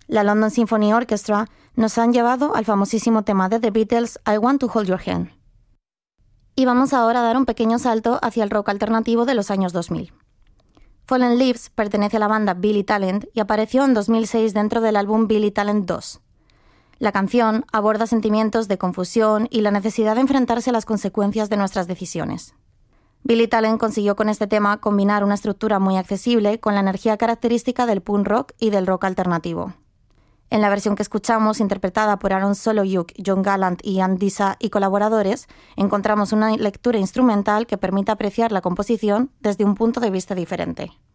la London Symphony Orchestra, nos han llevado al famosísimo tema de The Beatles, I Want to Hold Your Hand. Y vamos ahora a dar un pequeño salto hacia el rock alternativo de los años 2000. Fallen Leaves pertenece a la banda Billy Talent y apareció en 2006 dentro del álbum Billy Talent 2. La canción aborda sentimientos de confusión y la necesidad de enfrentarse a las consecuencias de nuestras decisiones. Billy Talent consiguió con este tema combinar una estructura muy accesible con la energía característica del punk rock y del rock alternativo. En la versión que escuchamos, interpretada por Aaron Soloyuk, John Gallant y Ann Disa y colaboradores, encontramos una lectura instrumental que permite apreciar la composición desde un punto de vista diferente.